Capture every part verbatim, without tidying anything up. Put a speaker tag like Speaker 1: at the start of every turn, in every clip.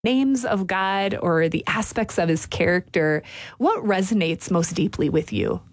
Speaker 1: names of God or the aspects of his character, what resonates most deeply with you?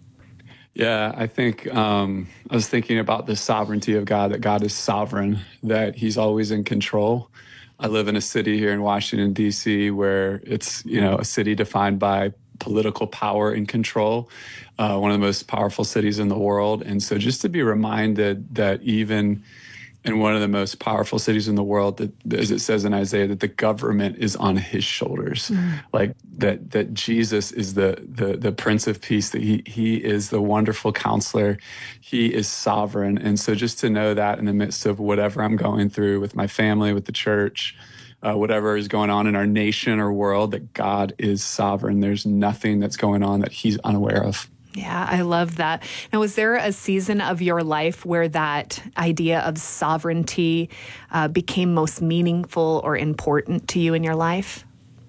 Speaker 2: Yeah, I think um, I was thinking about the sovereignty of God, that God is sovereign, that he's always in control. I live in a city here in Washington, D C, where it's, you know, a city defined by political power and control, uh, one of the most powerful cities in the world. And so just to be reminded that even in one of the most powerful cities in the world, that, as it says in Isaiah, that the government is on his shoulders, mm. like that that Jesus is the the the Prince of Peace, that he he is the wonderful counselor, he is sovereign. And so just to know that in the midst of whatever I'm going through with my family, with the church, uh, whatever is going on in our nation or world, that God is sovereign. There's nothing that's going on that he's unaware of.
Speaker 1: Yeah, I love that. Now, was there a season of your life where that idea of sovereignty uh, became most meaningful or important to you in your life?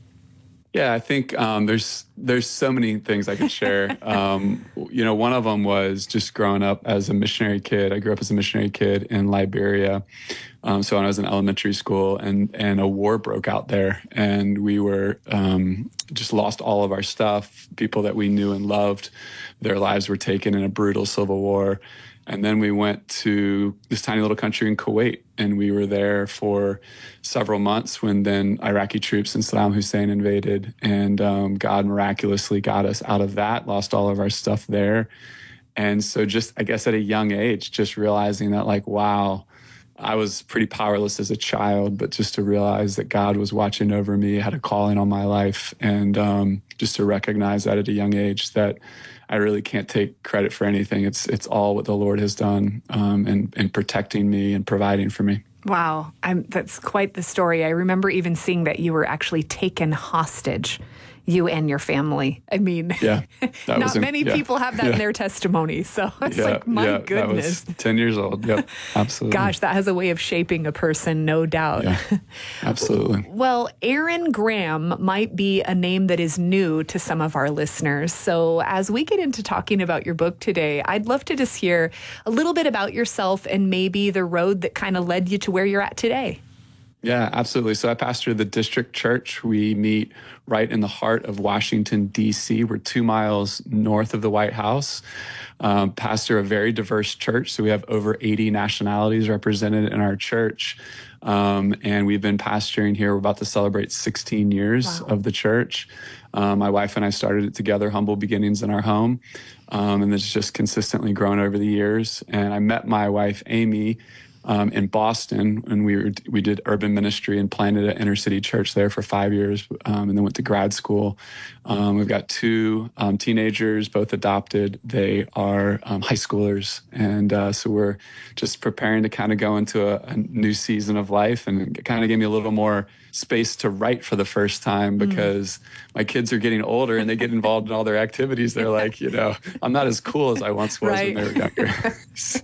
Speaker 2: Yeah, I think um, there's there's so many things I could share. um, you know, one of them was just growing up as a missionary kid. I grew up as a missionary kid in Liberia. Um, so when I was in elementary school, and and a war broke out there, and we were um, just lost all of our stuff. People that we knew and loved, their lives were taken in a brutal civil war. And then we went to this tiny little country in Kuwait, and we were there for several months when then Iraqi troops and Saddam Hussein invaded, and um, God miraculously got us out of that, lost all of our stuff there. And so just, I guess at a young age, just realizing that, like, wow, I was pretty powerless as a child, but just to realize that God was watching over me, had a calling on my life, and um, just to recognize that at a young age, that I really can't take credit for anything. It's it's all what the Lord has done um, and, and protecting me and providing for me.
Speaker 1: Wow, I'm, that's quite the story. I remember even seeing that you were actually taken hostage, you and your family. I mean,
Speaker 2: yeah,
Speaker 1: not
Speaker 2: in,
Speaker 1: many
Speaker 2: yeah,
Speaker 1: people have that
Speaker 2: yeah.
Speaker 1: in their testimony. So it's
Speaker 2: yeah,
Speaker 1: like, my
Speaker 2: yeah,
Speaker 1: goodness.
Speaker 2: That was ten years old. Yep, absolutely.
Speaker 1: Gosh, that has a way of shaping a person, no doubt.
Speaker 2: Yeah, absolutely.
Speaker 1: Well, Aaron Graham might be a name that is new to some of our listeners. So as we get into talking about your book today, I'd love to just hear a little bit about yourself and maybe the road that kind of led you to where you're at today.
Speaker 2: Yeah, absolutely. So I pastor the District Church. We meet right in the heart of Washington, D C. We're two miles north of the White House. Um, pastor a very diverse church. So we have over eighty nationalities represented in our church. Um, and we've been pastoring here. We're about to celebrate sixteen years wow. of the church. Um, my wife and I started it together, humble beginnings in our home. Um, and it's just consistently grown over the years. And I met my wife, Amy, Um, in Boston, and we were, we did urban ministry and planted an inner city church there for five years, um, and then went to grad school. Um, we've got two um, teenagers, both adopted. They are um, high schoolers, and uh, so we're just preparing to kind of go into a, a new season of life, and it kind of gave me a little more space to write for the first time because mm. my kids are getting older and they get involved in all their activities. They're like, you know, I'm not as cool as I once was right. when they were younger. so.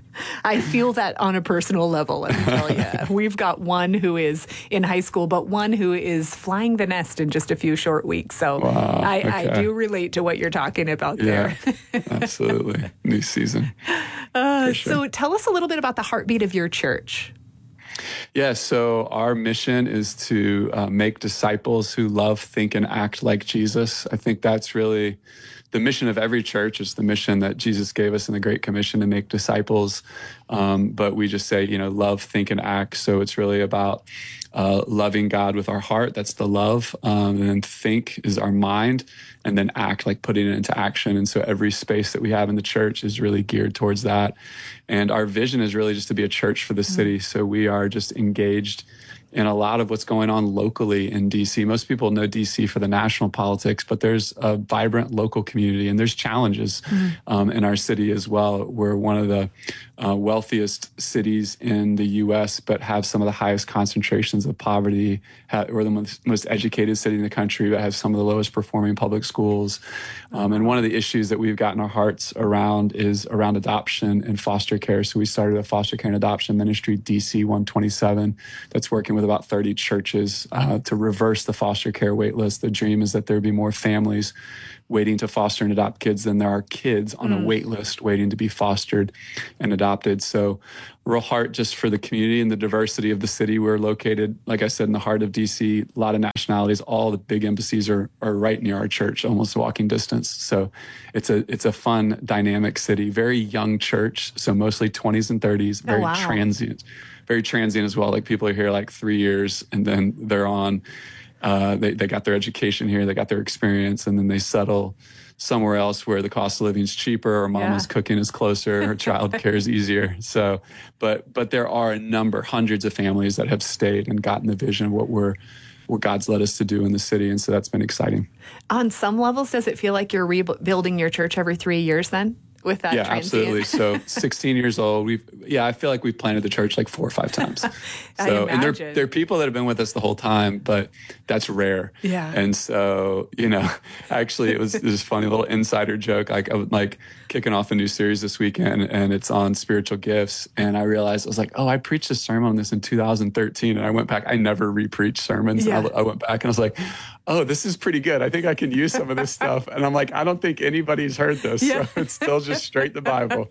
Speaker 1: I feel that on a personal level, let me tell you. We've got one who is in high school, but one who is flying the nest in just a few short weeks. So
Speaker 2: wow,
Speaker 1: I,
Speaker 2: okay.
Speaker 1: I do relate to what you're talking about
Speaker 2: yeah,
Speaker 1: there.
Speaker 2: Absolutely. New season.
Speaker 1: Uh,
Speaker 2: sure.
Speaker 1: So tell us a little bit about the heartbeat of your church.
Speaker 2: Yeah, so our mission is to uh, make disciples who love, think, and act like Jesus. I think that's really the mission of every church. Is the mission that Jesus gave us in the Great Commission to make disciples. Um, but we just say, you know, love, think, and act. So it's really about uh, loving God with our heart. That's the love. Um, and then think is our mind. And then act, like putting it into action. And so every space that we have in the church is really geared towards that. And our vision is really just to be a church for the city. Mm-hmm. So we are just engaged in a lot of what's going on locally in D C. Most people know D C for the national politics, but there's a vibrant local community and there's challenges mm-hmm. um, in our city as well. We're one of the uh, wealthiest cities in the U S, but have some of the highest concentrations of poverty. We're the most, most educated city in the country, but have some of the lowest performing public schools. Um, and one of the issues that we've gotten our hearts around is around adoption and foster care. So we started a foster care and adoption ministry, D C one twenty-seven, that's working with about thirty churches uh, to reverse the foster care wait list. The dream is that there be more families waiting to foster and adopt kids than there are kids on mm. a wait list waiting to be fostered and adopted. adopted. So real heart just for the community and the diversity of the city. We're located, like I said, in the heart of D C, a lot of nationalities. All the big embassies are are right near our church, almost walking distance. So it's a it's a fun, dynamic city, very young church. So mostly twenties and thirties, very
Speaker 1: Oh, wow.
Speaker 2: transient, very transient as well. Like people are here like three years and then they're on, uh, they, they got their education here, they got their experience, and then they settle somewhere else where the cost of living is cheaper, or mama's
Speaker 1: Yeah.
Speaker 2: cooking is closer, or child care is easier. So, but but there are a number, hundreds of families that have stayed and gotten the vision of what we're what God's led us to do in the city, and so that's been exciting.
Speaker 1: On some levels, does it feel like you're rebuilding your church every three years then? With that
Speaker 2: Yeah,
Speaker 1: transient?
Speaker 2: absolutely. So sixteen years old, we've, yeah, I feel like we've planted the church like four or five times.
Speaker 1: I
Speaker 2: So, and there,
Speaker 1: imagine.
Speaker 2: there are people that have been with us the whole time, but that's rare.
Speaker 1: Yeah.
Speaker 2: And so, you know, actually it was this funny little insider joke. Like I was like kicking off a new series this weekend and it's on spiritual gifts. And I realized I was like, oh, I preached a sermon on this in two thousand thirteen. And I went back, I never re-preached sermons.
Speaker 1: Yeah.
Speaker 2: I, I went back and I was like, oh, this is pretty good. I think I can use some of this stuff. And I'm like, I don't think anybody's heard this.
Speaker 1: Yeah.
Speaker 2: So it's still just straight the Bible.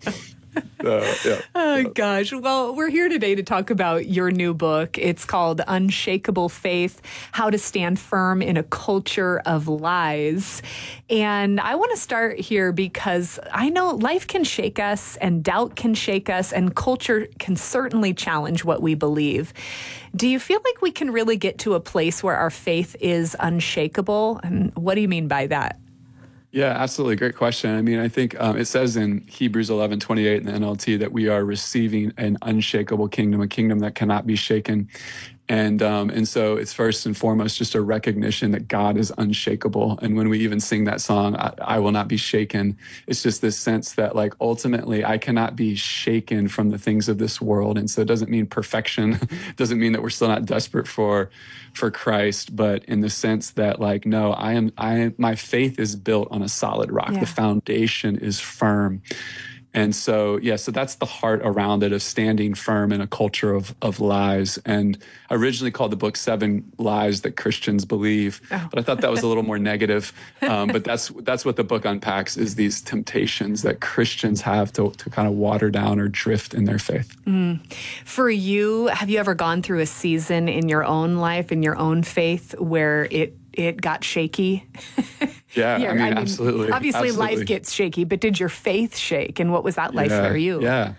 Speaker 2: So, yeah.
Speaker 1: Oh, gosh. Well, we're here today to talk about your new book. It's called Unshakable Faith, How to Stand Firm in a Culture of Lies. And I want to start here because I know life can shake us and doubt can shake us and culture can certainly challenge what we believe. Do you feel like we can really get to a place where our faith is unshakable? And what do you mean by that?
Speaker 2: Yeah, absolutely. Great question. I mean, I think um, it says in Hebrews eleven twenty-eight in the N L T that we are receiving an unshakable kingdom, a kingdom that cannot be shaken. And um, and so it's first and foremost just a recognition that God is unshakable. And when we even sing that song, I, I will not be shaken, it's just this sense that like ultimately I cannot be shaken from the things of this world. And so it doesn't mean perfection. It doesn't mean that we're still not desperate for for Christ, but in the sense that like, no, I am, I am, my faith is built on a solid rock.
Speaker 1: Yeah.
Speaker 2: The foundation is firm. And so, yeah, so that's the heart around it of standing firm in a culture of of lies. And I originally called the book Seven Lies That Christians Believe,
Speaker 1: Oh.
Speaker 2: but I thought that was a little more negative. Um, but that's that's what the book unpacks is these temptations that Christians have to, to kind of water down or drift in their faith.
Speaker 1: Mm. For you, have you ever gone through a season in your own life, in your own faith, where it it got shaky?
Speaker 2: Yeah,
Speaker 1: Yeah,
Speaker 2: I mean, absolutely.
Speaker 1: Obviously,
Speaker 2: absolutely.
Speaker 1: life gets shaky, but did your faith shake? And what was that like
Speaker 2: yeah,
Speaker 1: for you?
Speaker 2: Yeah.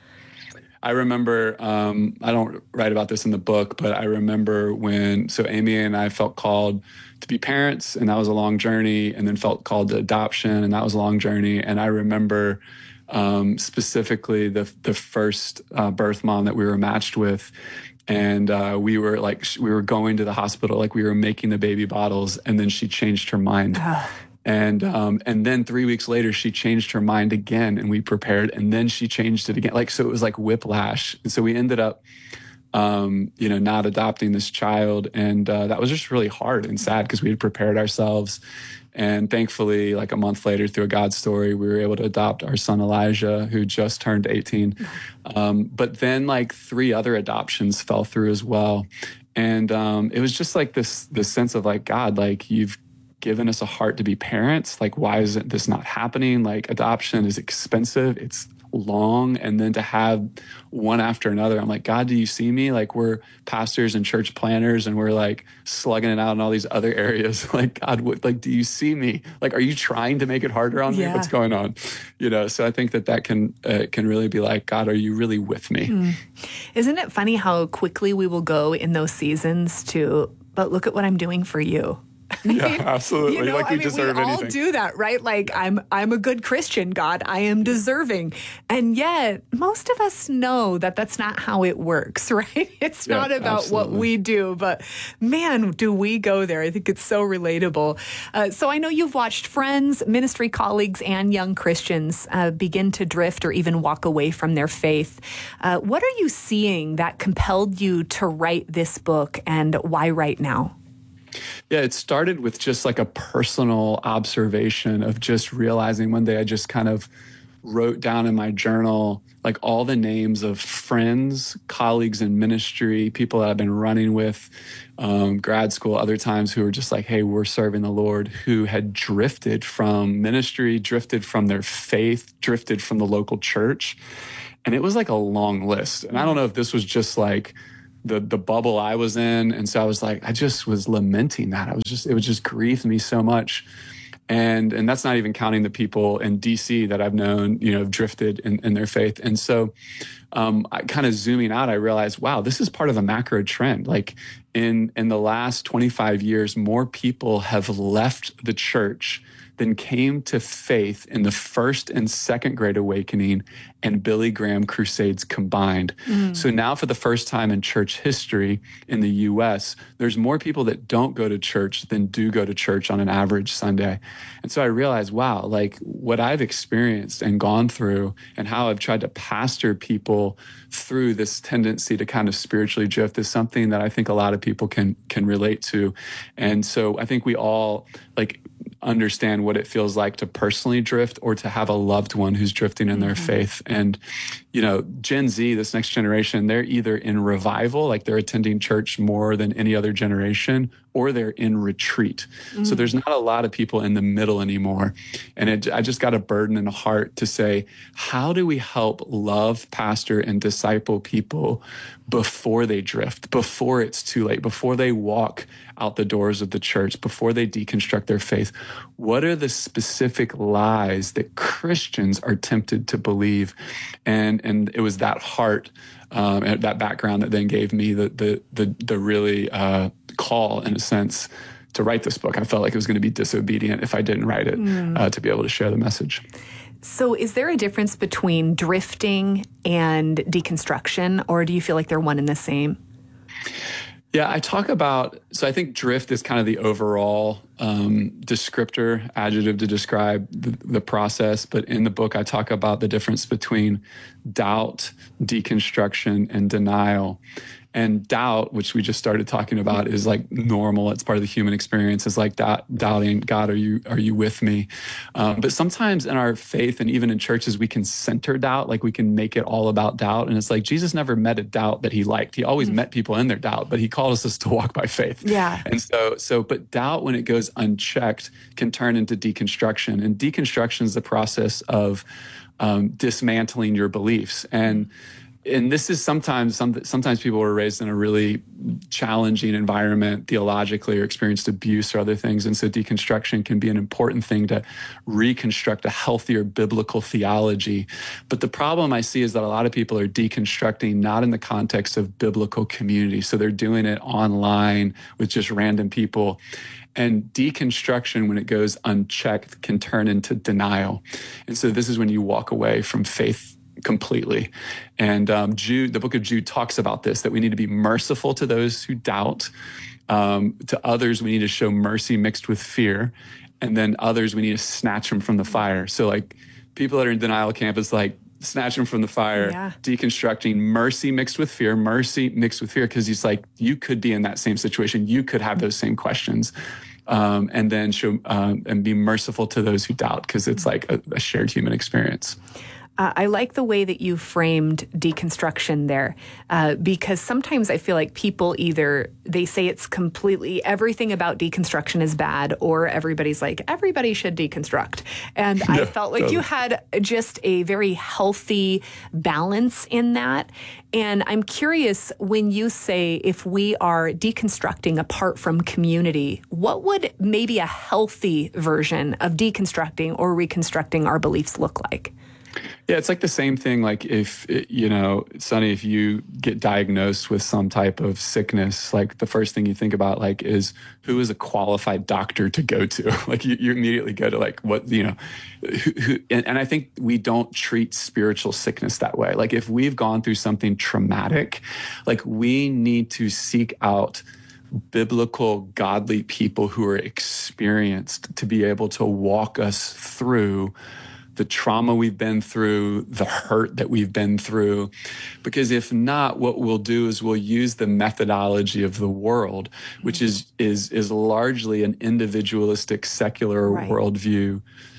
Speaker 2: I remember, um, I don't write about this in the book, but I remember when, so Amy and I felt called to be parents, and that was a long journey, and then felt called to adoption, and that was a long journey. And I remember um, specifically the, the first uh, birth mom that we were matched with. And uh, we were like, we were going to the hospital, like we were making the baby bottles, and then she changed her mind. And um, and then three weeks later, she changed her mind again, and we prepared, and then she changed it again. Like, so it was like whiplash. And so we ended up, um, you know, not adopting this child. And uh, that was just really hard and sad because we had prepared ourselves. And thankfully, like a month later, through a God story, we were able to adopt our son Elijah, who just turned eighteen. Um, but then like three other adoptions fell through as well. And um, it was just like this, this sense of like, God, like you've given us a heart to be parents. Like, why is it this not happening? Like adoption is expensive. It's long. And then to have one after another, I'm like, God, do you see me? Like we're pastors and church planners and we're like slugging it out in all these other areas. Like, God, what, like, do you see me? Like, are you trying to make it harder on
Speaker 1: Yeah.
Speaker 2: me? What's going on? You know? So I think that that can, uh, can really be like, God, are you really with me?
Speaker 1: Mm. Isn't it funny how quickly we will go in those seasons to, but look at what I'm doing for you.
Speaker 2: Yeah, absolutely.
Speaker 1: You know,
Speaker 2: like we
Speaker 1: I mean,
Speaker 2: deserve
Speaker 1: we all
Speaker 2: anything.
Speaker 1: do that, right? Like I'm, I'm a good Christian, God. I am deserving, and yet most of us know that that's not how it works, right? It's
Speaker 2: Yeah,
Speaker 1: not about
Speaker 2: absolutely.
Speaker 1: what we do, but man, do we go there? I think it's so relatable. Uh, so I know you've watched friends, ministry colleagues, and young Christians uh, begin to drift or even walk away from their faith. Uh, what are you seeing that compelled you to write this book, and why right now?
Speaker 2: Yeah, it started with just like a personal observation of just realizing one day I just kind of wrote down in my journal like all the names of friends, colleagues in ministry, people that I've been running with, um, grad school, other times who were just like, hey, we're serving the Lord, who had drifted from ministry, drifted from their faith, drifted from the local church. And it was like a long list. And I don't know if this was just like the the bubble I was in. And so I was like, I just was lamenting that. I was just, it would just grieve me so much. And and that's not even counting the people in D C that I've known, you know, have drifted in, in their faith. And so um, I kind of zooming out, I realized, wow, this is part of a macro trend. Like in, in the last twenty-five years, more people have left the church than came to faith in the first and second Great Awakening and Billy Graham crusades combined. Mm. So now for the first time in church history in the U S, there's more people that don't go to church than do go to church on an average Sunday. And so I realized, wow, like what I've experienced and gone through and how I've tried to pastor people through this tendency to kind of spiritually drift is something that I think a lot of people can can relate to. And so I think we all like understand what it feels like to personally drift or to have a loved one who's drifting in their mm-hmm. faith. And, you know, Gen Z, this next generation, they're either in revival, like they're attending church more than any other generation, or they're in retreat. Mm-hmm. So there's not a lot of people in the middle anymore. And it, I just got a burden in the heart to say, how do we help love, pastor, and disciple people before they drift, before it's too late, before they walk out the doors of the church, before they deconstruct their faith? What are the specific lies that Christians are tempted to believe? And and it was that heart, um, and that background that then gave me the the the, the really uh, call, in a sense, to write this book. I felt like it was going to be disobedient if I didn't write it mm. uh, to be able to share the message.
Speaker 1: So is there a difference between drifting and deconstruction, or do you feel like they're one and the same?
Speaker 2: Yeah, I talk about, so I think drift is kind of the overall um, descriptor, adjective to describe the, the process. But in the book, I talk about the difference between doubt, deconstruction, and denial. And doubt, which we just started talking about, is like normal. It's part of the human experience. It's like doubt, doubting, God, are you are you with me? Um, but sometimes in our faith and even in churches, we can center doubt, like we can make it all about doubt. And it's like Jesus never met a doubt that he liked. He always mm-hmm. met people in their doubt, but he called us to walk by faith.
Speaker 1: Yeah.
Speaker 2: And so, so, but doubt, when it goes unchecked, can turn into deconstruction. And deconstruction is the process of um, dismantling your beliefs. And And this is sometimes, some, sometimes people were raised in a really challenging environment theologically or experienced abuse or other things. And so deconstruction can be an important thing to reconstruct a healthier biblical theology. But the problem I see is that a lot of people are deconstructing not in the context of biblical community. So they're doing it online with just random people. And deconstruction, when it goes unchecked, can turn into denial. And so this is when you walk away from faith completely. And um, Jude, the book of Jude talks about this, that we need to be merciful to those who doubt. Um, to others, we need to show mercy mixed with fear. And then others, we need to snatch them from the fire. So like people that are in denial camp, it's like snatch them from the fire, yeah. deconstructing mercy mixed with fear, mercy mixed with fear, because he's like, you could be in that same situation. You could have those same questions. Um, and then show um, and be merciful to those who doubt, because it's like a, a shared human experience.
Speaker 1: Uh, I like the way that you framed deconstruction there, uh, because sometimes I feel like people either, they say it's completely, everything about deconstruction is bad, or everybody's like, everybody should deconstruct. And yeah, I felt like totally. You had just a very healthy balance in that. And I'm curious, when you say if we are deconstructing apart from community, what would maybe a healthy version of deconstructing or reconstructing our beliefs look like?
Speaker 2: Yeah, it's like the same thing. Like if, you know, Sonny, if you get diagnosed with some type of sickness, like the first thing you think about, like, is who is a qualified doctor to go to? Like you, you immediately go to like, what, you know, who, who, and, and I think we don't treat spiritual sickness that way. Like if we've gone through something traumatic, like we need to seek out biblical, godly people who are experienced to be able to walk us through the trauma we've been through, the hurt that we've been through. Because if not, what we'll do is we'll use the methodology of the world, which is is is largely an individualistic, secular right. worldview,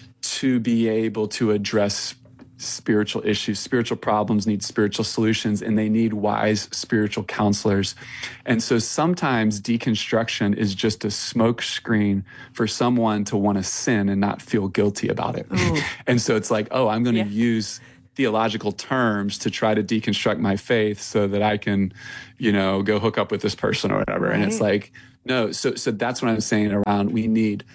Speaker 2: to be able to address spiritual issues. Spiritual problems need spiritual solutions, and they need wise spiritual counselors. And so sometimes deconstruction is just a smoke screen for someone to want to sin and not feel guilty about it. And so it's like, oh, I'm going to yeah. use theological terms to try to deconstruct my faith so that I can, you know, go hook up with this person or whatever. Right. And it's like, no. So, so that's what I'm saying around, we need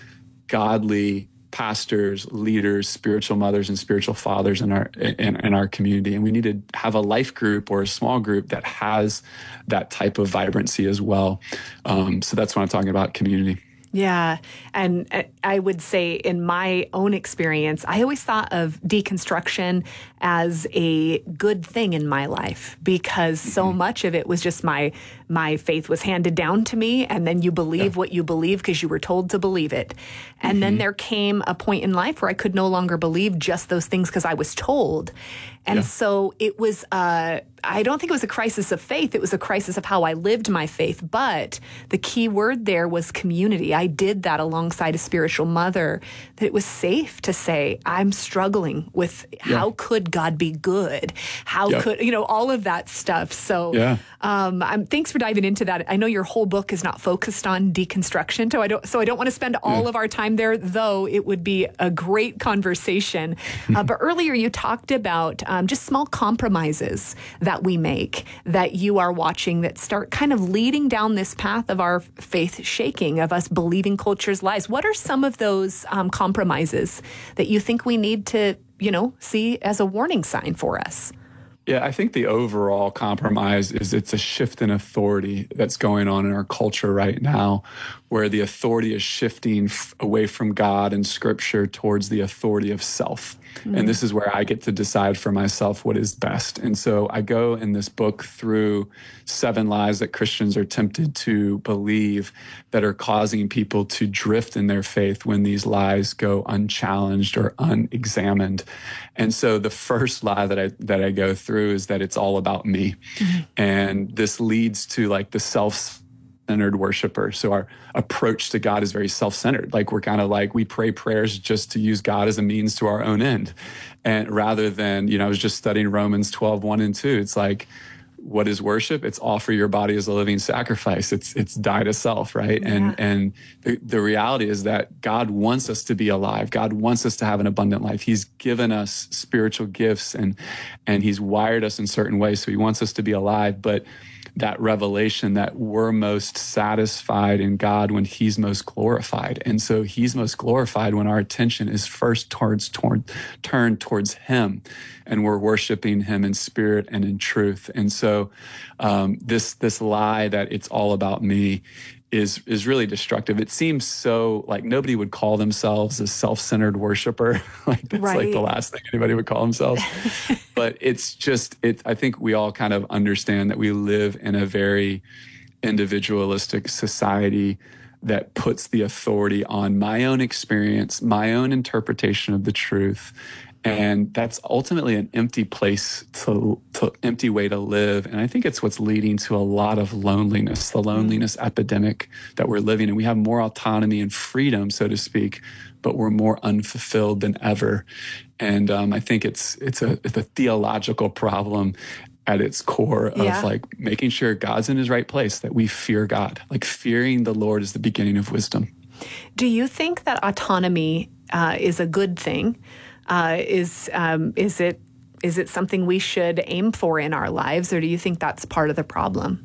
Speaker 2: godly pastors, leaders, spiritual mothers, and spiritual fathers in our in, in our community. And we need to have a life group or a small group that has that type of vibrancy as well. Um, so that's what I'm talking about, community.
Speaker 1: Yeah. And I would say in my own experience, I always thought of deconstruction as a good thing in my life because so mm-hmm. much of it was just my my faith was handed down to me. And then you believe yeah. what you believe because you were told to believe it. And mm-hmm. then there came a point in life where I could no longer believe just those things because I was told. And yeah. so it was, uh, I don't think it was a crisis of faith. It was a crisis of how I lived my faith. But the key word there was community. I did that alongside a spiritual mother, that it was safe to say, I'm struggling with yeah. how could God be good? How yeah. could, you know, all of that stuff. So yeah. um, I'm, thanks for diving into that. I know your whole book is not focused on deconstruction, so I don't, so I don't want to spend all yeah. of our time there, though it would be a great conversation. uh, but earlier you talked about um, just small compromises that we make, that you are watching, that start kind of leading down this path of our faith shaking, of us believing culture's lies. What are some of those um, compromises that you think we need to, you know, see as a warning sign for us?
Speaker 2: Yeah, I think the overall compromise is it's a shift in authority that's going on in our culture right now, where the authority is shifting f- away from God and Scripture towards the authority of self. Mm-hmm. And this is where I get to decide for myself what is best. And so I go in this book through seven lies that Christians are tempted to believe that are causing people to drift in their faith when these lies go unchallenged or unexamined. And so the first lie that I that I go through is that it's all about me. Mm-hmm. And this leads to like the self centered worshiper. So our approach to God is very self-centered. Like we're kind of like, we pray prayers just to use God as a means to our own end. And rather than, you know, I was just studying Romans twelve, one and two. It's like, what is worship? It's offer your body as a living sacrifice. It's it's die to self, right? Yeah. And and the, the reality is that God wants us to be alive. God wants us to have an abundant life. He's given us spiritual gifts and and he's wired us in certain ways. So he wants us to be alive. But that revelation that we're most satisfied in God when he's most glorified. And so he's most glorified when our attention is first towards, toward, turned towards him and we're worshiping him in spirit and in truth. And so um, this, this lie that it's all about me is is really destructive. It seems so like nobody would call themselves a self-centered worshiper. Like that's right. like the last thing anybody would call themselves. But it's just, it. I think we all kind of understand that we live in a very individualistic society that puts the authority on my own experience, my own interpretation of the truth. And that's ultimately an empty place to, to empty way to live. And I think it's what's leading to a lot of loneliness, the loneliness mm. epidemic that we're living in. We have more autonomy and freedom, so to speak, but we're more unfulfilled than ever. And um, I think it's it's a it's a theological problem at its core of yeah. like making sure God's in his right place, that we fear God. Like fearing the Lord is the beginning of wisdom.
Speaker 1: Do you think that autonomy uh, is a good thing? Uh, is um, is it is it something we should aim for in our lives, or do you think that's part of the problem?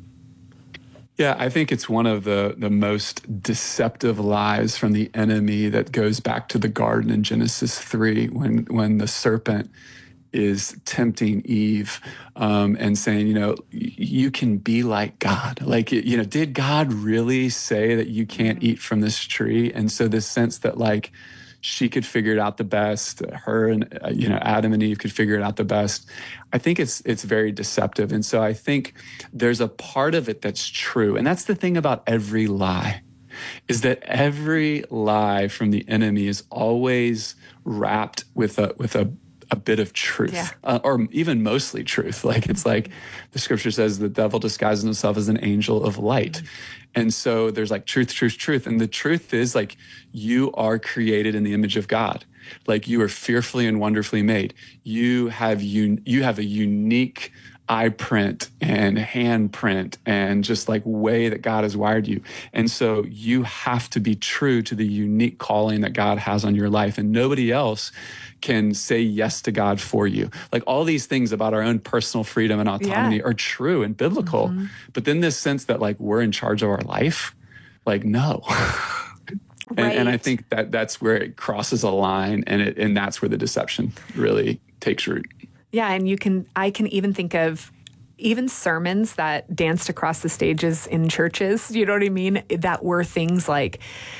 Speaker 2: Yeah, I think it's one of the, the most deceptive lies from the enemy that goes back to the garden in Genesis three, when when the serpent is tempting Eve um, and saying, you know, you can be like God. Like, you know, did God really say that you can't eat from this tree? And so this sense that like, she could figure it out the best. Her and, uh, you know, Adam and Eve could figure it out the best. I think it's it's very deceptive. And so I think there's a part of it that's true. And that's the thing about every lie, is that every lie from the enemy is always wrapped with a with a a bit of truth, yeah. uh, or even mostly truth. Like it's like the scripture says the devil disguises himself as an angel of light. Mm-hmm. And so there's like truth, truth, truth. And the truth is like you are created in the image of God. Like you are fearfully and wonderfully made. You have un- you have a unique eye print and hand print and just like way that God has wired you. And so you have to be true to the unique calling that God has on your life, and nobody else can say yes to God for you. Like all these things about our own personal freedom and autonomy
Speaker 1: Yeah.
Speaker 2: are true and biblical. Mm-hmm. But then this sense that like we're in charge of our life, like no. and,
Speaker 1: right.
Speaker 2: and I think that that's where it crosses a line, and it and that's where the deception really takes root.
Speaker 1: Yeah, and you can I can even think of even sermons that danced across the stages in churches, you know what I mean? That were things like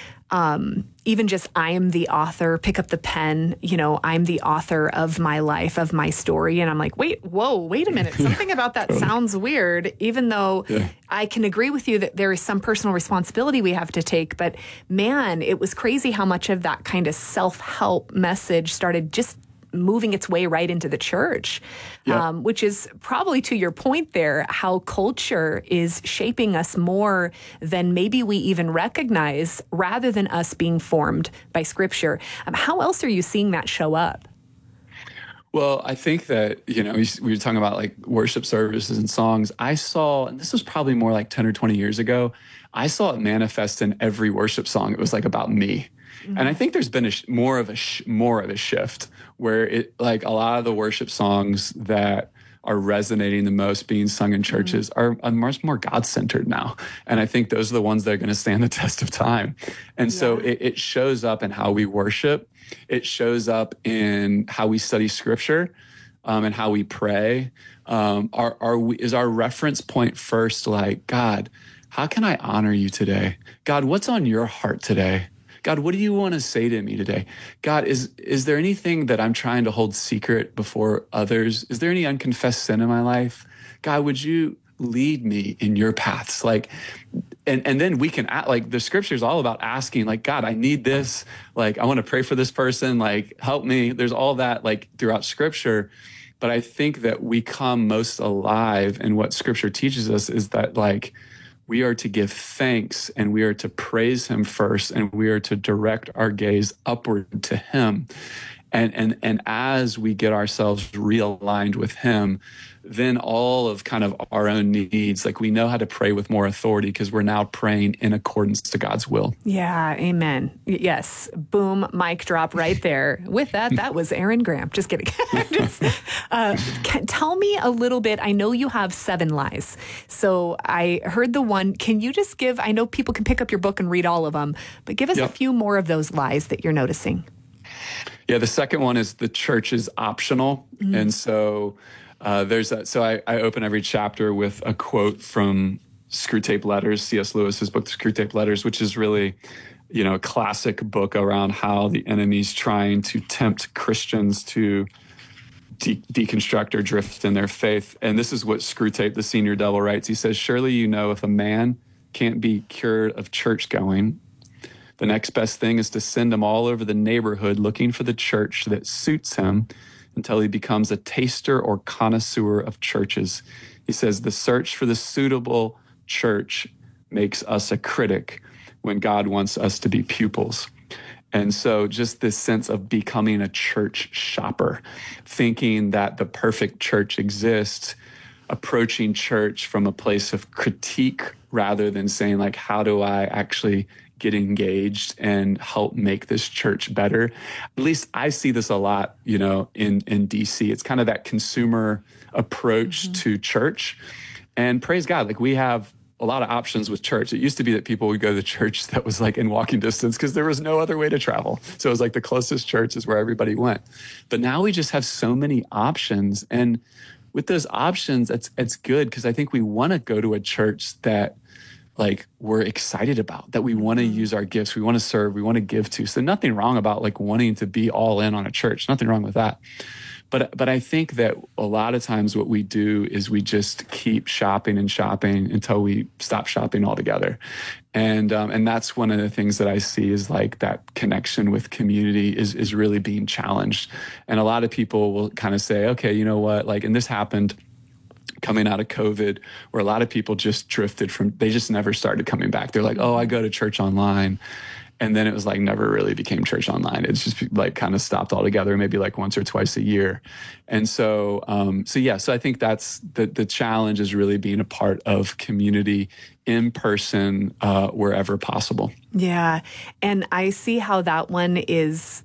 Speaker 1: Um, even just, I am the author, pick up the pen, you know, I'm the author of my life, of my story. And I'm like, wait, whoa, wait a minute. Something about that sounds weird, even though yeah. I can agree with you that there is some personal responsibility we have to take. But man, it was crazy how much of that kind of self-help message started just moving its way right into the church, yep. um, which is probably to your point there, how culture is shaping us more than maybe we even recognize, rather than us being formed by Scripture. Um, how else are you seeing that show up?
Speaker 2: Well, I think that, you know, we, we were talking about like worship services and songs. I saw, and this was probably more like ten or twenty years ago, I saw it manifest in every worship song. It was like about me. Mm-hmm. And I think there's been a sh- more of a sh- more of a shift where it like a lot of the worship songs that are resonating the most being sung in churches mm-hmm. are, are much more God-centered now. And I think those are the ones that are going to stand the test of time. And yeah. so it, it shows up in how we worship. It shows up in how we study Scripture um, and how we pray. Um, are, are we, is our reference point first like, God, how can I honor you today? God, what's on your heart today? God, what do you want to say to me today? God, is is there anything that I'm trying to hold secret before others? Is there any unconfessed sin in my life? God, would you lead me in your paths? Like, and, and then we can act like the Scripture is all about asking, like, God, I need this. Like, I want to pray for this person. Like, help me. There's all that like throughout Scripture. But I think that we come most alive in what Scripture teaches us is that like, we are to give thanks and we are to praise him first, and we are to direct our gaze upward to him. And, and, and as we get ourselves realigned with him, then all of kind of our own needs, like we know how to pray with more authority because we're now praying in accordance to God's will.
Speaker 1: Yeah, amen. Yes. Boom, mic drop right there. With that, that was Aaron Graham. Just kidding. Just, uh, can, tell me a little bit. I know you have seven lies. So I heard the one. Can you just give, I know people can pick up your book and read all of them, but give us yep. a few more of those lies that you're noticing.
Speaker 2: Yeah, the second one is the church is optional. Mm-hmm. And so uh, there's that. So I, I open every chapter with a quote from Screwtape Letters, C S Lewis's book, Screwtape Letters, which is really, you know, a classic book around how the enemy's trying to tempt Christians to de- deconstruct or drift in their faith. And this is what Screwtape, the senior devil, writes. He says, surely you know if a man can't be cured of church going, the next best thing is to send him all over the neighborhood looking for the church that suits him until he becomes a taster or connoisseur of churches. He says the search for the suitable church makes us a critic when God wants us to be pupils. And so just this sense of becoming a church shopper, thinking that the perfect church exists, approaching church from a place of critique rather than saying like, how do I actually get engaged and help make this church better? At least I see this a lot, you know, in, in D C. It's kind of that consumer approach mm-hmm. to church. And praise God, like we have a lot of options with church. It used to be that people would go to the church that was like in walking distance because there was no other way to travel. So it was like the closest church is where everybody went. But now we just have so many options. And with those options, it's, it's good because I think we want to go to a church that like we're excited about, that we want to use our gifts, we want to serve, we want to give to. So nothing wrong about like wanting to be all in on a church, nothing wrong with that. But but I think that a lot of times what we do is we just keep shopping and shopping until we stop shopping altogether. And um, and that's one of the things that I see is like that connection with community is is really being challenged. And a lot of people will kind of say, okay, you know what, like, and this happened coming out of COVID, where a lot of people just drifted from, they just never started coming back. They're like, oh, I go to church online. And then it was like never really became church online. It's just like kind of stopped altogether, maybe like once or twice a year. And so, um, so yeah, so I think that's the, the challenge is really being a part of community in person, uh, wherever possible.
Speaker 1: Yeah. And I see how that one is,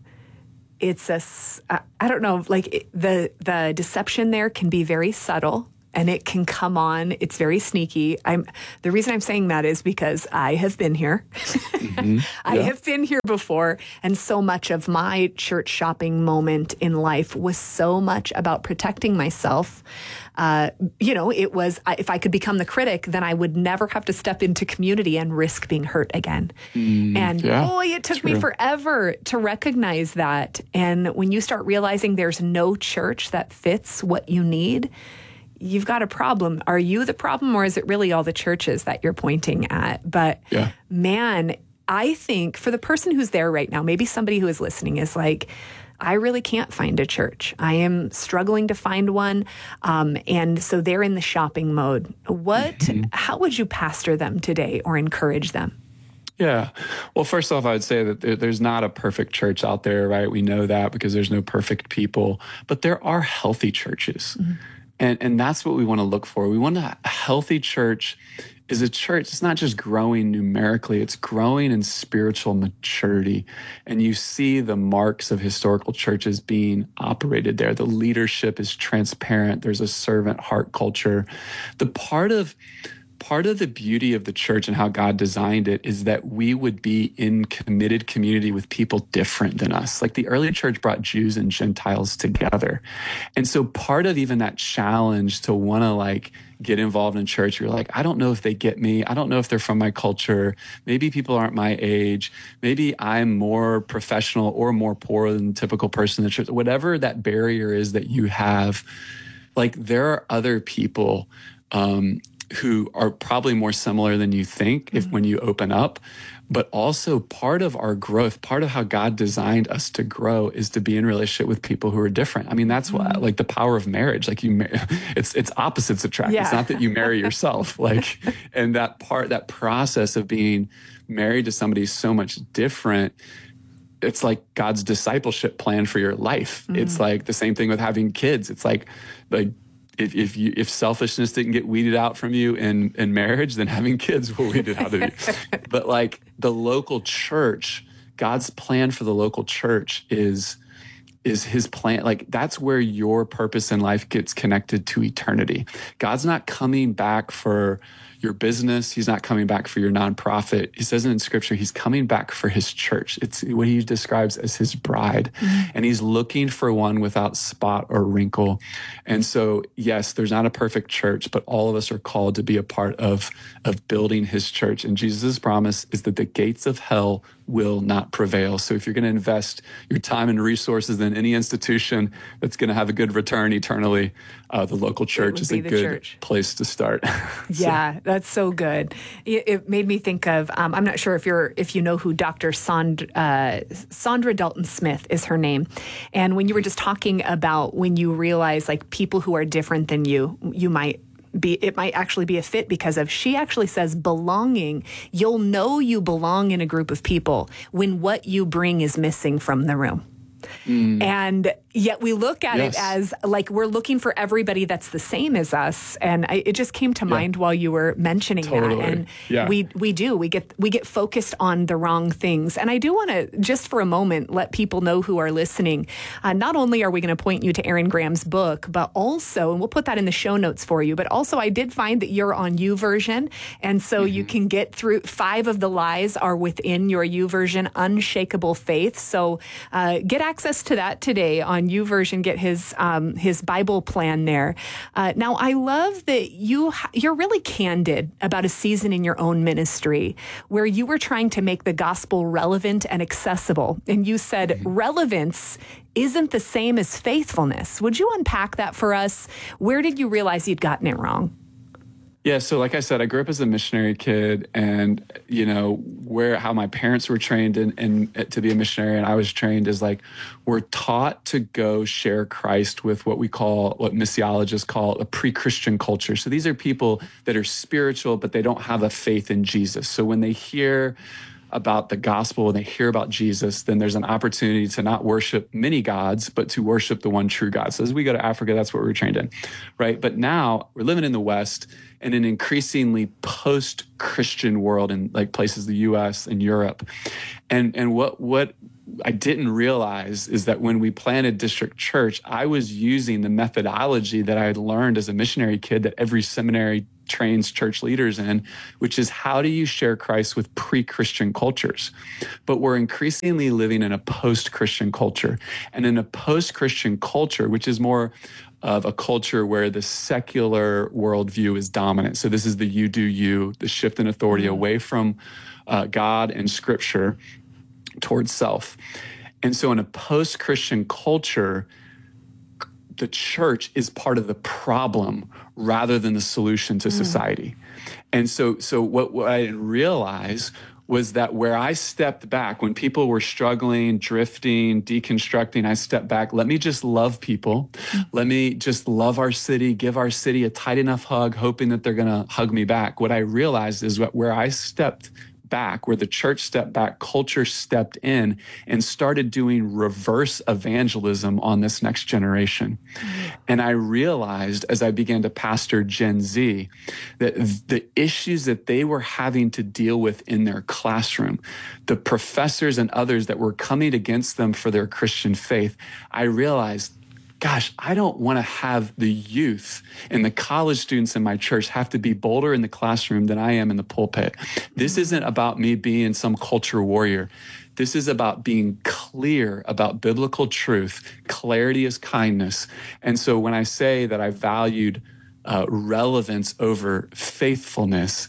Speaker 1: it's a, I don't know, like the, the deception there can be very subtle. And it can come on. It's very sneaky. I'm the reason I'm saying that is because I have been here. Mm-hmm. I yeah. have been here before. And so much of my church shopping moment in life was so much about protecting myself. Uh, you know, it was, if I could become the critic, then I would never have to step into community and risk being hurt again. Mm, and yeah, boy, it took true. me forever to recognize that. And when you start realizing there's no church that fits what you need, you've got a problem. Are you the problem, or is it really all the churches that you're pointing at? But yeah. man, I think for the person who's there right now, maybe somebody who is listening is like, I really can't find a church. I am struggling to find one. Um, and so they're in the shopping mode. What, mm-hmm. how would you pastor them today or encourage them?
Speaker 2: Yeah. Well, first off, I would say that there, there's not a perfect church out there, right? We know that because there's no perfect people, but there are healthy churches. Mm-hmm. And and that's what we want to look for. We want a healthy church is a church. It's not just growing numerically, it's growing in spiritual maturity. And you see the marks of historical churches being operated there. The leadership is transparent. There's a servant heart culture. The part of Part of the beauty of the church and how God designed it is that we would be in committed community with people different than us. Like the early church brought Jews and Gentiles together. And so part of even that challenge to want to like get involved in church, you're like, I don't know if they get me. I don't know if they're from my culture. Maybe people aren't my age. Maybe I'm more professional or more poor than the typical person in the church. Whatever that barrier is that you have, like there are other people um, who are probably more similar than you think if mm-hmm. when you open up. But also part of our growth, part of how God designed us to grow is to be in relationship with people who are different. I mean, that's mm-hmm. what, like the power of marriage, like you, it's, it's opposites attract. Yeah. It's not that you marry yourself, like, and that part, that process of being married to somebody so much different. It's like God's discipleship plan for your life. Mm-hmm. It's like the same thing with having kids. It's like, like, If if you if selfishness didn't get weeded out from you in, in marriage, then having kids will weed it out of you. But like the local church, God's plan for the local church is is his plan. Like that's where your purpose in life gets connected to eternity. God's not coming back for your business. He's not coming back for your nonprofit. He says it in scripture, he's coming back for his church. It's what he describes as his bride. Mm-hmm. And he's looking for one without spot or wrinkle. And so, yes, there's not a perfect church, but all of us are called to be a part of, of building his church. And Jesus' promise is that the gates of hell will not prevail. So if you're going to invest your time and resources in any institution that's going to have a good return eternally, uh, the local church is a good church. place to start. so.
Speaker 1: Yeah, that's so good. It, it made me think of, um, I'm not sure if you're if you know who Doctor Sand, uh, Sandra Dalton Smith is her name. And when you were just talking about when you realize like people who are different than you, you might be, it might actually be a fit because of, she actually says belonging, you'll know you belong in a group of people when what you bring is missing from the room. Mm. And yet we look at yes. it as like we're looking for everybody that's the same as us. And I, it just came to yeah. mind while you were mentioning totally. that. And yeah. we we do. We get we get focused on the wrong things. And I do want to, just for a moment, let people know who are listening. Uh, not only are we going to point you to Aaron Graham's book, but also, and we'll put that in the show notes for you, but also I did find that you're on YouVersion. And so mm-hmm. you can get through, five of the lies are within your YouVersion, Unshakable Faith. So uh, get access to that today on YouVersion. Get his um, his Bible plan there. Uh, now, I love that you you're really candid about a season in your own ministry where you were trying to make the gospel relevant and accessible, and you said mm-hmm. relevance isn't the same as faithfulness. Would you unpack that for us? Where did you realize you'd gotten it wrong?
Speaker 2: Yeah, so like I said, I grew up as a missionary kid, and you know where how my parents were trained in, in to be a missionary, and I was trained as like we're taught to go share Christ with what we call, what missiologists call a pre-Christian culture. So these are people that are spiritual, but they don't have a faith in Jesus. So when they hear about the gospel and they hear about Jesus, then there's an opportunity to not worship many gods, but to worship the one true God. So as we go to Africa, that's what we're trained in, right? But now we're living in the West in an increasingly post-Christian world in like places, the U S and Europe. And, and what, what I didn't realize is that when we planted District Church, I was using the methodology that I had learned as a missionary kid that every seminary trains church leaders in, which is how do you share Christ with pre-Christian cultures? But we're increasingly living in a post-Christian culture. And in a post-Christian culture, which is more of a culture where the secular worldview is dominant. So this is the you do you, the shift in authority mm-hmm. away from uh, God and Scripture towards self. And so in a post-Christian culture, the church is part of the problem rather than the solution to society. Mm. And so so what, what I didn't realize was that where I stepped back, when people were struggling, drifting, deconstructing, I stepped back. Let me just love people. Mm. Let me just love our city, give our city a tight enough hug, hoping that they're going to hug me back. What I realized is that where I stepped back, where the church stepped back, culture stepped in and started doing reverse evangelism on this next generation. Mm-hmm. And I realized as I began to pastor Gen Z that the issues that they were having to deal with in their classroom, the professors and others that were coming against them for their Christian faith, I realized, gosh, I don't want to have the youth and the college students in my church have to be bolder in the classroom than I am in the pulpit. This isn't about me being some culture warrior. This is about being clear about biblical truth. Clarity is kindness. And so when I say that I valued uh, relevance over faithfulness,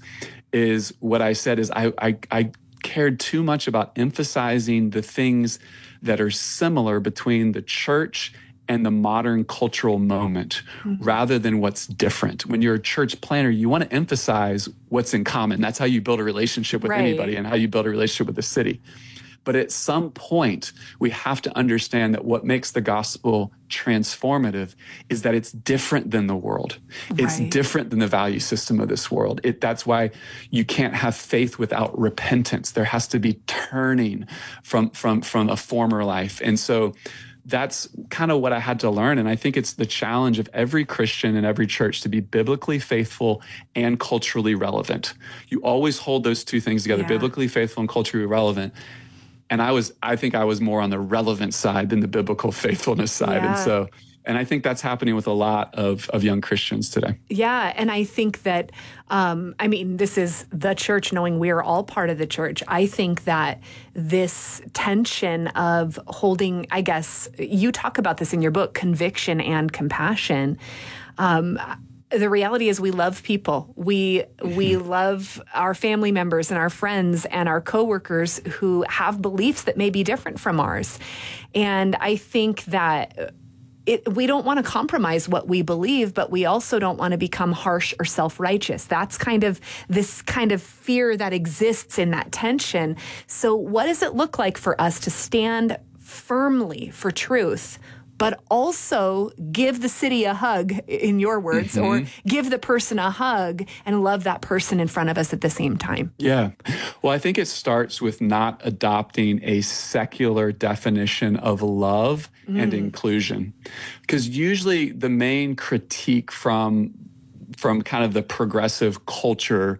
Speaker 2: is what I said is I, I, I cared too much about emphasizing the things that are similar between the church and the modern cultural moment mm-hmm. rather than what's different. When you're a church planner, you want to emphasize what's in common. That's how you build a relationship with right. anybody and how you build a relationship with the city. But at some point, we have to understand that what makes the gospel transformative is that it's different than the world. Right. It's different than the value system of this world. It, that's why you can't have faith without repentance. There has to be turning from, from, from a former life. And so that's kind of what I had to learn. And I think it's the challenge of every Christian and every church to be biblically faithful and culturally relevant. You always hold those two things together, yeah. biblically faithful and culturally relevant. And I was, I think I was more on the relevant side than the biblical faithfulness side. Yeah. And so, and I think that's happening with a lot of, of young Christians today.
Speaker 1: Yeah. And I think that, um, I mean, this is the church, knowing we are all part of the church. I think that this tension of holding, I guess, you talk about this in your book, conviction and compassion. Um, The reality is we love people. We we love our family members and our friends and our coworkers who have beliefs that may be different from ours. And I think that it, we don't want to compromise what we believe, but we also don't want to become harsh or self-righteous. That's kind of this kind of fear that exists in that tension. So what does it look like for us to stand firmly for truth, but also give the city a hug, in your words, mm-hmm. or give the person a hug and love that person in front of us at the same time?
Speaker 2: Yeah. Well, I think it starts with not adopting a secular definition of love mm. and inclusion. Because usually the main critique from, from kind of the progressive culture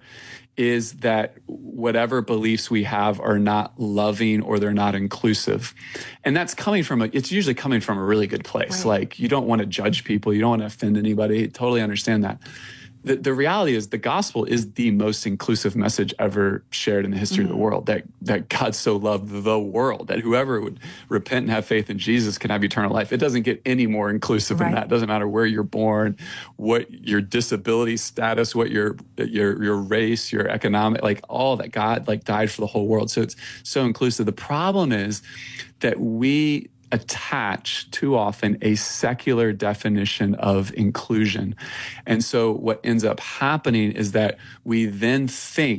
Speaker 2: is that whatever beliefs we have are not loving or they're not inclusive. And that's coming from, a, it's usually coming from a really good place. Right. Like, you don't want to judge people. You don't want to offend anybody. Totally understand that. The, the reality is the gospel is the most inclusive message ever shared in the history mm-hmm. of the world, that, that God so loved the world, that whoever would repent and have faith in Jesus can have eternal life. It doesn't get any more inclusive right. than that. It doesn't matter where you're born, what your disability status, what your, your, your race, your economic, like all that. God like died for the whole world. So it's so inclusive. The problem is that we attach too often a secular definition of inclusion. And so what ends up happening is that we then think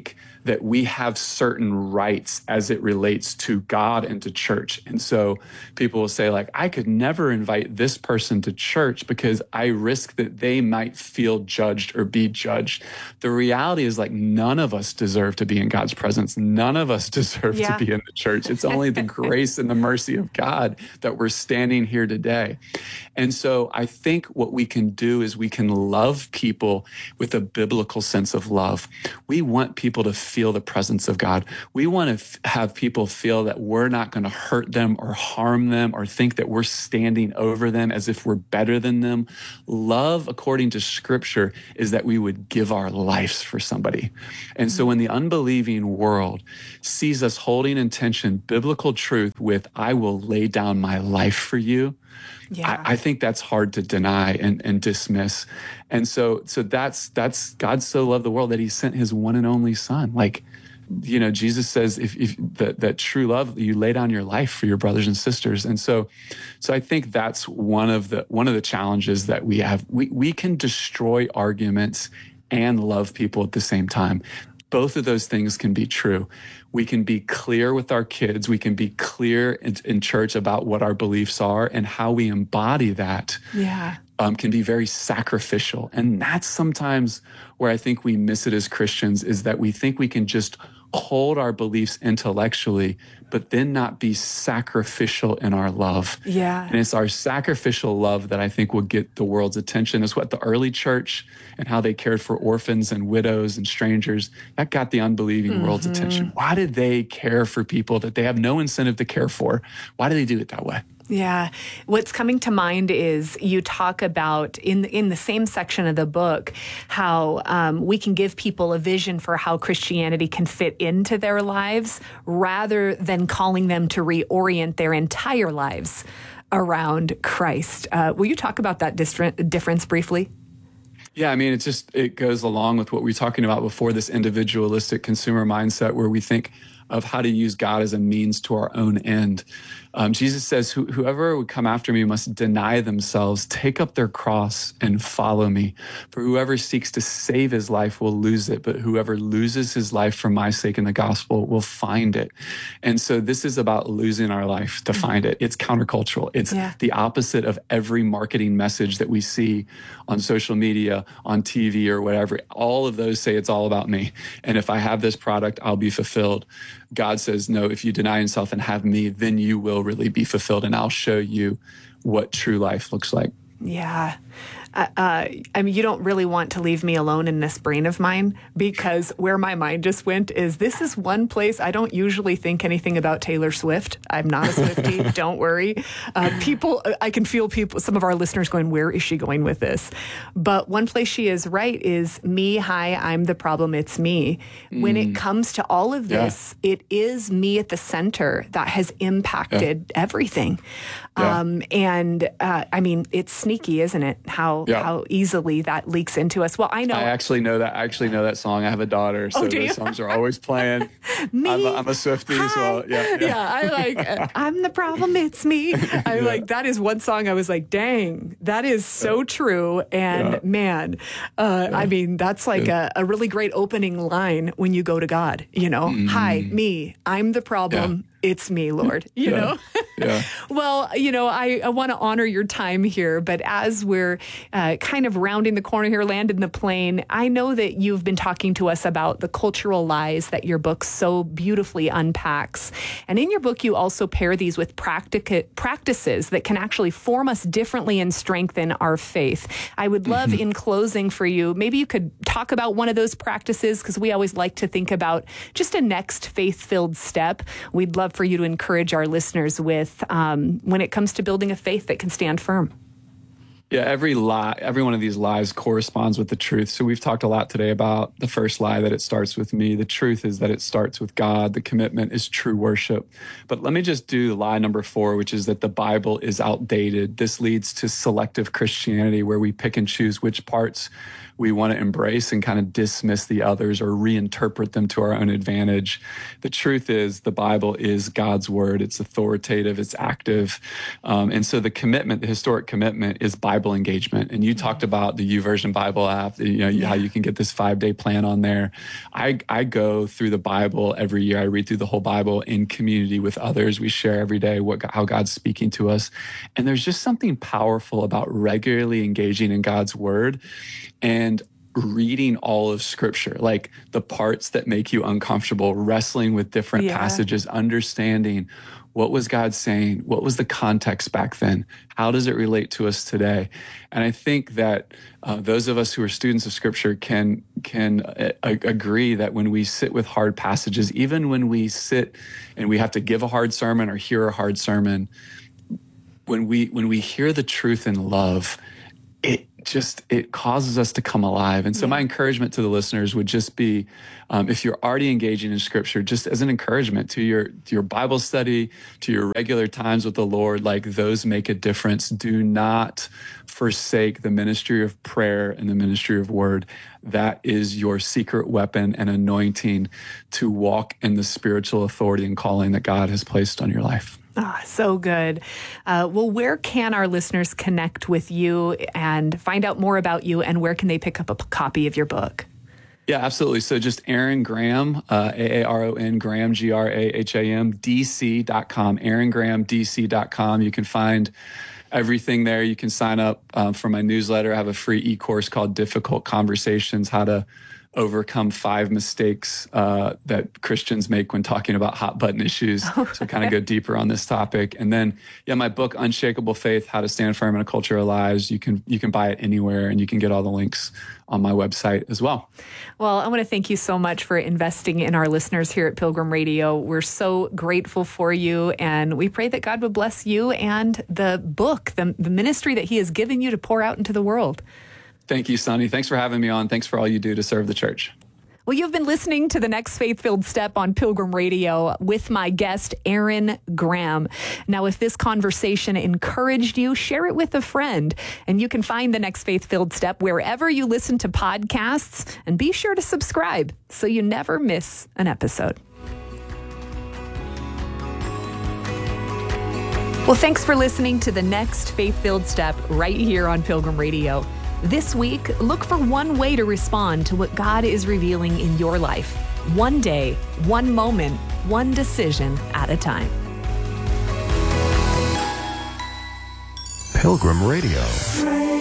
Speaker 2: that we have certain rights as it relates to God and to church. And so people will say, like, I could never invite this person to church because I risk that they might feel judged or be judged. The reality is, like, none of us deserve to be in God's presence. None of us deserve
Speaker 1: Yeah.
Speaker 2: to be in the church. It's only the grace and the mercy of God that we're standing here today. And so I think what we can do is we can love people with a biblical sense of love. We want people to feel the presence of God. We want to f- have people feel that we're not going to hurt them or harm them or think that we're standing over them as if we're better than them. Love, according to Scripture, is that we would give our lives for somebody. And so when the unbelieving world sees us holding in tension biblical truth with, I will lay down my life for you,
Speaker 1: Yeah.
Speaker 2: I, I think that's hard to deny and, and dismiss. And so, so that's, that's God so loved the world that he sent his one and only son. Like, you know, Jesus says, if, if that, that true love, you lay down your life for your brothers and sisters. And so, so I think that's one of the, one of the challenges that we have. We, we can destroy arguments and love people at the same time. Both of those things can be true. We can be clear with our kids. We can be clear in, in church about what our beliefs are, and how we embody that
Speaker 1: Yeah.
Speaker 2: um, can be very sacrificial. And that's sometimes where I think we miss it as Christians, is that we think we can just hold our beliefs intellectually, but then not be sacrificial in our love.
Speaker 1: Yeah.
Speaker 2: And it's our sacrificial love that I think will get the world's attention. It's what the early church and how they cared for orphans and widows and strangers, that got the unbelieving mm-hmm. world's attention. Why did they care for people that they have no incentive to care for? Why do they do it that way?
Speaker 1: Yeah. What's coming to mind is you talk about in in the same section of the book how um, we can give people a vision for how Christianity can fit into their lives rather than calling them to reorient their entire lives around Christ. Uh, will you talk about that different difference briefly?
Speaker 2: Yeah, I mean, it just, it goes along with what we were talking about before, this individualistic consumer mindset where we think of how to use God as a means to our own end. Um, Jesus says, Who, whoever would come after me must deny themselves, take up their cross and follow me. For whoever seeks to save his life will lose it, but whoever loses his life for my sake in the gospel will find it. And so this is about losing our life to find it. It's countercultural. It's yeah. the opposite of every marketing message that we see on social media, on T V or whatever. All of those say it's all about me. And if I have this product, I'll be fulfilled. God says, no, if you deny yourself and have me, then you will really be fulfilled, and I'll show you what true life looks like.
Speaker 1: Yeah. Uh, uh, I mean, you don't really want to leave me alone in this brain of mine, because where my mind just went is this is one place I don't usually think anything about Taylor Swift. I'm not a Swiftie. Don't worry. Uh, people, I can feel people, some of our listeners going, where is she going with this? But one place she is right is me. Hi, I'm the problem. It's me. Mm. When it comes to all of this, yeah. it is me at the center that has impacted yeah. everything. Yeah. Um, and uh, I mean, it's sneaky, isn't it? How Yeah. how easily that leaks into us. Well, I know.
Speaker 2: I actually know that. I actually know that song. I have a daughter, so
Speaker 1: oh, do
Speaker 2: those
Speaker 1: you?
Speaker 2: songs are always playing.
Speaker 1: me,
Speaker 2: I'm a, I'm a Swiftie,
Speaker 1: hi.
Speaker 2: so yeah, yeah.
Speaker 1: Yeah, I like. Uh, I'm the problem. It's me. I yeah. like that is one song. I was like, dang, that is so yeah. true. And yeah. man, uh, yeah. I mean, that's like yeah. a, a really great opening line when you go to God. You know, mm. hi, me. I'm the problem. Yeah. It's me, Lord, you
Speaker 2: yeah.
Speaker 1: know?
Speaker 2: Yeah.
Speaker 1: Well, you know, I, I want to honor your time here, but as we're uh, kind of rounding the corner here, landing the plane, I know that you've been talking to us about the cultural lies that your book so beautifully unpacks. And in your book, you also pair these with practic- practices that can actually form us differently and strengthen our faith. I would love mm-hmm. in closing for you, maybe you could talk about one of those practices, because we always like to think about just a next faith-filled step. We'd love for you to encourage our listeners with um, when it comes to building a faith that can stand firm.
Speaker 2: Yeah, every lie, every one of these lies corresponds with the truth. So we've talked a lot today about the first lie, that it starts with me. The truth is that it starts with God. The commitment is true worship. But let me just do lie number four, which is that the Bible is outdated. This leads to selective Christianity, where we pick and choose which parts we want to embrace and kind of dismiss the others or reinterpret them to our own advantage. The truth is the Bible is God's word. It's authoritative. It's active. Um, and so the commitment, the historic commitment, is Bible Bible engagement. And you talked about the YouVersion Bible app, you know, yeah. how you can get this five-day plan on there. I, I go through the Bible every year. I read through the whole Bible in community with others. We share every day what how God's speaking to us. And there's just something powerful about regularly engaging in God's word and reading all of Scripture, like the parts that make you uncomfortable, wrestling with different yeah. passages, understanding what was God saying, what was the context back then, how does it relate to us today? And I think that uh, those of us who are students of Scripture can can uh, agree that when we sit with hard passages, even when we sit and we have to give a hard sermon or hear a hard sermon, when we when we hear the truth in love, it just, it causes us to come alive. And so yeah. my encouragement to the listeners would just be, um, if you're already engaging in Scripture, just as an encouragement to your, to your Bible study, to your regular times with the Lord, like those make a difference. Do not forsake the ministry of prayer and the ministry of word. That is your secret weapon and anointing to walk in the spiritual authority and calling that God has placed on your life.
Speaker 1: Ah, oh, so good. Uh, well, where can our listeners connect with you and find out more about you, and where can they pick up a p- copy of your book?
Speaker 2: Yeah, absolutely. So just Aaron Graham, uh, A A R O N, Graham, G R A H A M, D C dot com, aaron graham d c dot com. You can find everything there. You can sign up um, for my newsletter. I have a free e-course called Difficult Conversations, How to Overcome Five Mistakes uh, that Christians make when talking about hot button issues. Okay. So kind of go deeper on this topic. And then, yeah, my book, Unshakable Faith, How to Stand Firm in a Culture of Lies, you can, you can buy it anywhere, and you can get all the links on my website as well.
Speaker 1: Well, I want to thank you so much for investing in our listeners here at Pilgrim Radio. We're so grateful for you, and we pray that God would bless you and the book, the, the ministry that He has given you to pour out into the world.
Speaker 2: Thank you, Sonny. Thanks for having me on. Thanks for all you do to serve the church.
Speaker 1: Well, you've been listening to the Next Faith-Filled Step on Pilgrim Radio with my guest, Aaron Graham. Now, if this conversation encouraged you, share it with a friend. And you can find the Next Faith-Filled Step wherever you listen to podcasts. And be sure to subscribe so you never miss an episode. Well, thanks for listening to the Next Faith-Filled Step right here on Pilgrim Radio. This week, look for one way to respond to what God is revealing in your life. One day, one moment, one decision at a time.
Speaker 3: Pilgrim Radio.